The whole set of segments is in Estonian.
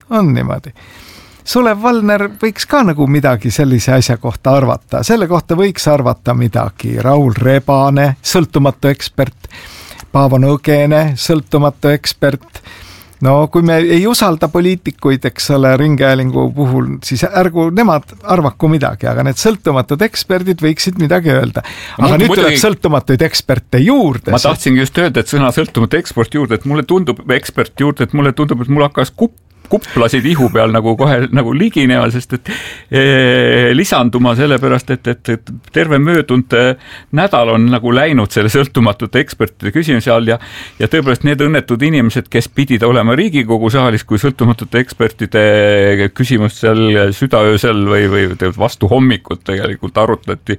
on niimoodi. Sulev Valner võiks ka nagu midagi sellise asja kohta arvata. Selle kohta võiks arvata midagi. Raul Rebane, sõltumatu ekspert. Paavo Nõgene, sõltumatu ekspert. No kui me ei usalda poliitikuid, eks ole, ringhäälingu puhul, siis ärgu nemad arvaku midagi, aga need sõltumatud eksperdid võiksid midagi öelda. Aga nüüd tuleb sõltumatuid eksperte juurde. Ma tahtsingi just öelda, et sõna sõltumatu ekspert juurde, et mulle tundub, et mul hakkas kuplasid ihu peal nagu kohe nagu liginema, sest et lisanduma sellepärast, et terve möödunud nädal on nagu läinud selle sõltumatute ekspertide küsimise all ja tõepoolest need õnnetud inimesed, kes pidid olema Riigikogu saalis, kui sõltumatute ekspertide küsimust seal südaöösel või vastu hommikut tegelikult arutleti,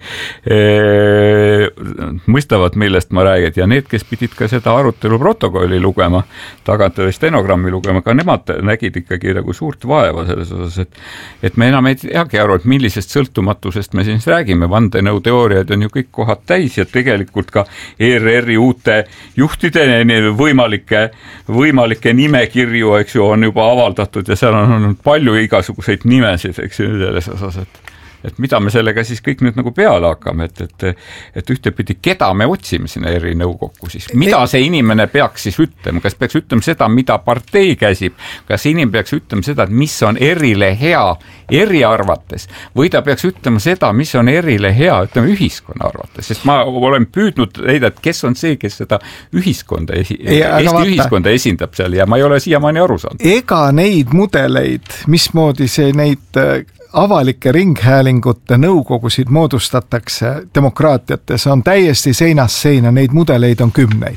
mõistavad, millest ma räägin, ja need, kes pidid ka seda arutelu protokolli lugema, tagant või stenogrammi lugema, ka nemad nägid ikkagi nagu suurt vaeva selles osas, et me enam ei teagi aru, et millisest sõltumatusest me siin räägime. Vandenõuteooriad on ju kõik kohad täis ja tegelikult ka ERR-i uute juhtide võimalike nimekirju, eks ju, on juba avaldatud ja seal on olnud palju igasuguseid nimesid, eks ju, selles osas, et mida me sellega siis kõik nüüd nagu peale hakkame, et ühtepidi, keda me otsime sinna ERR-i nõukokku siis, mida see inimene peaks siis ütlema, kas peaks ütlema seda, mida partei käsib, kas inimene peaks ütlema seda, et mis on ERR-ile hea ERR-i arvates, või ta peaks ütlema seda, mis on ERR-ile hea, ütleme, ühiskonna arvates, sest ma olen püüdnud leida, et kes on see, kes seda ühiskonda, Eesti ühiskonda esindab seal ja ma ei ole siiamaani aru saanud. Ega neid mudeleid, mismoodi see neid avalike ringhäälingute nõukogusid moodustatakse demokraatiates, on täiesti seinast seina, neid mudeleid on 10.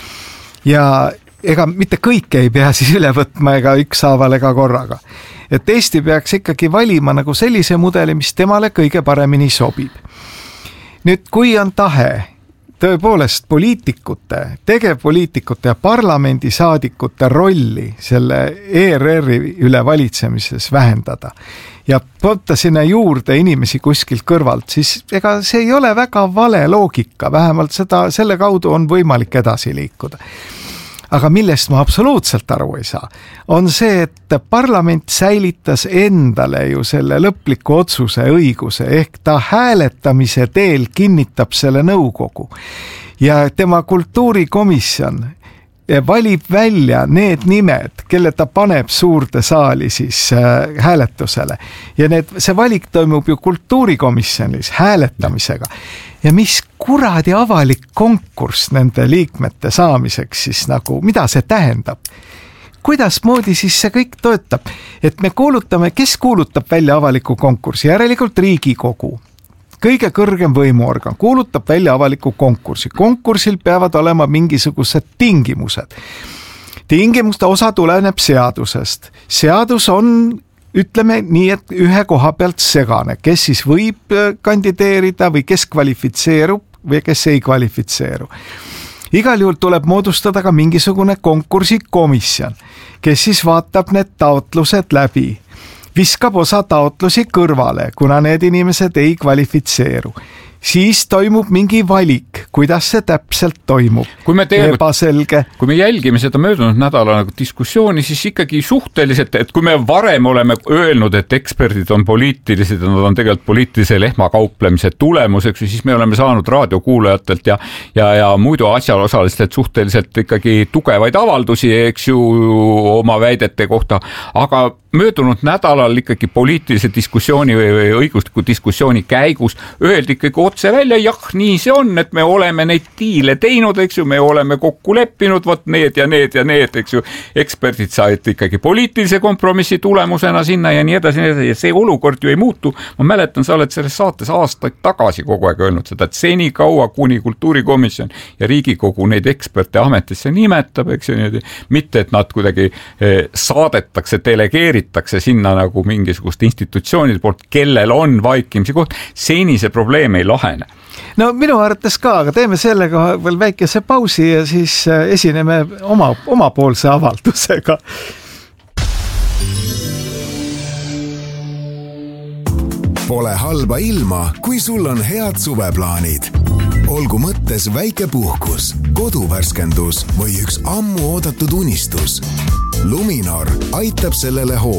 Ja ega mitte kõike ei pea siis üle võtma ega ükshaaval ega korraga. Et Eesti peaks ikkagi valima nagu sellise mudeli, mis temale kõige paremini sobib. Nüüd, kui on tahe tõepoolest poliitikute, tegevpoliitikute ja parlamendisaadikute rolli selle ERR-i üle valitsemises vähendada ja võtta sinna juurde inimesi kuskilt kõrvalt, siis ega see ei ole väga vale loogika, vähemalt selle kaudu on võimalik edasi liikuda. Aga millest ma absoluutselt aru ei saa, on see, et parlament säilitas endale ju selle lõpliku otsuse õiguse, ehk ta hääletamise teel kinnitab selle nõukogu. Ja tema kultuurikomisjon valib välja need nimed, kelle ta paneb suurde saali siis hääletusele. Ja see valik toimub ju kultuurikomisjonis hääletamisega. Ja mis kuradi avalik konkurss nende liikmete saamiseks siis nagu, mida see tähendab? Kuidas moodi siis see kõik töötab? Et me kuulutame, kes kuulutab välja avaliku konkursi? Järelikult Riigikogu. Kõige kõrgem võimuorgan kuulutab välja avaliku konkursi. Konkursil peavad olema mingisugused tingimused. Tingimuste osa tuleneb seadusest. Seadus on, ütleme nii, et ühe koha pealt segane, kes siis võib kandideerida või kes kvalifitseerub või kes ei kvalifitseeru. Igal juhul tuleb moodustada ka mingisugune konkursikomisjon, kes siis vaatab need taotlused läbi. Viskab osa taotlusi kõrvale, kuna need inimesed ei kvalifitseeru. Siis toimub mingi valik, kuidas see täpselt toimub. Ebaselge. Kui me jälgime seda möödunud nädala diskussiooni, siis ikkagi suhteliselt, et kui me varem oleme öelnud, et eksperdid on poliitilised ja nad on tegelikult poliitilise lehmakauplemise tulemuseks, siis me oleme saanud raadiokuulajatelt ja muidu asjaosalistelt suhteliselt ikkagi tugevaid avaldusi, eks ju, oma väidete kohta, aga möödunud nädalal ikkagi poliitilise diskussiooni või õigusliku diskussiooni käigus öeldi ikkagi otse välja, jah, nii see on, et me oleme neid diile teinud, eks ju, me oleme kokku leppinud, võt need ja need, eks ju, eksperdid said ikkagi poliitilise kompromissi tulemusena sinna ja nii edasi, ja see olukord ju ei muutu. Ma mäletan, sa oled selles saates aastaid tagasi kogu aeg öelnud seda, et seni kaua kuni kultuurikomisjon ja Riigikogu neid eksperte ametisse nimetab, eks ju, mitte et nad kuidagi saadetakse, delegeeritakse sinna nagu mingisugust institutsioonide poolt, kellel on vaikimisi koht, seni see probleem ei lahene. No minu arvates ka, aga teeme sellega veel väikese pausi ja siis esineme omapoolse avaldusega. Pole halba ilma, kui sul on head suveplaanid. Olgu mõttes väike puhkus, koduvärskendus või üks ammu oodatud unistus. Luminor aitab sellele